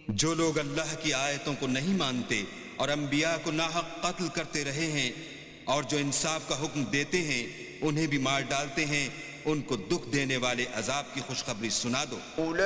जो लोग अल्लाह की आयतों को नहीं मानते और अंबिया को नाहक कत्ल करते रहे हैं और जो इंसाफ का हुक्म देते हैं उन्हें भी मार डालते हैं, उनको दुख देने वाले अजाब की खुशखबरी सुना दो।